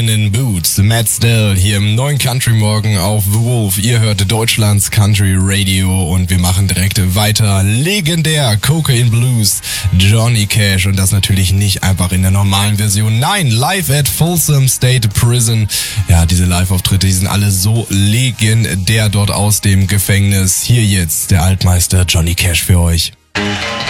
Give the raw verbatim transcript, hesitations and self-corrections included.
In Boots, Matt Still hier im neuen Country Morgen auf The Wolf. Ihr hört Deutschlands Country Radio und wir machen direkt weiter. Legendär Cocaine Blues, Johnny Cash, und das natürlich nicht einfach in der normalen Version. Nein, live at Folsom State Prison. Ja, diese Live-Auftritte, die sind alle so legendär dort aus dem Gefängnis. Hier jetzt der Altmeister Johnny Cash für euch.